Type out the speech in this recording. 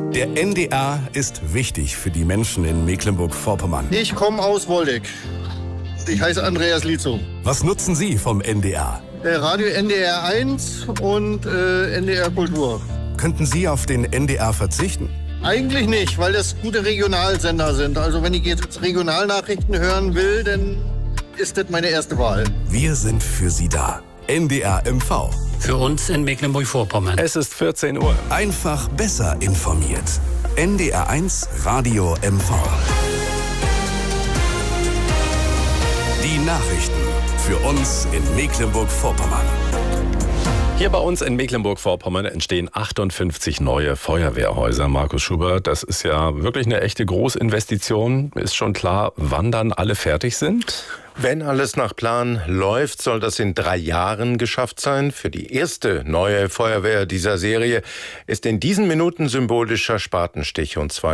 Der NDR ist wichtig für die Menschen in Mecklenburg-Vorpommern. Ich komme aus Woldeck. Ich heiße Andreas Lietzow. Was nutzen Sie vom NDR? Radio NDR 1 und NDR Kultur. Könnten Sie auf den NDR verzichten? Eigentlich nicht, weil das gute Regionalsender sind. Also wenn ich jetzt Regionalnachrichten hören will, dann ist das meine erste Wahl. Wir sind für Sie da. NDR MV. Für uns in Mecklenburg-Vorpommern. Es ist 14 Uhr. Einfach besser informiert. NDR 1 Radio MV. Die Nachrichten für uns in Mecklenburg-Vorpommern. Hier bei uns in Mecklenburg-Vorpommern entstehen 58 neue Feuerwehrhäuser. Markus Schubert, das ist ja wirklich eine echte Großinvestition. Ist schon klar, wann dann alle fertig sind? Wenn alles nach Plan läuft, soll das in 3 Jahren geschafft sein. Für die erste neue Feuerwehr dieser Serie ist in diesen Minuten symbolischer Spatenstich, und zwar